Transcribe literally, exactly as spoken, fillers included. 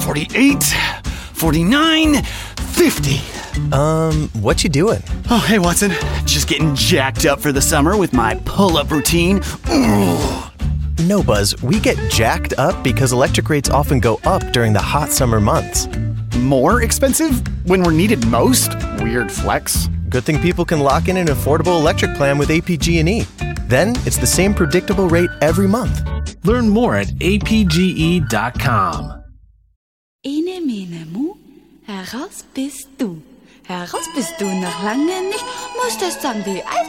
forty-eight, forty-nine, fifty. Um, what you doing? Oh, hey, Watson. Just getting jacked up for the summer with my pull-up routine. Ooh. No, Buzz, we get jacked up because electric rates often go up during the hot summer months. More expensive when we're needed most? Weird flex. Good thing people can lock in an affordable electric plan with A P G and E. Then it's the same predictable rate every month. Learn more at a p g e dot com. Ene, mene, mu, heraus bist du. Heraus bist du noch lange nicht, musst erst sagen, wie alt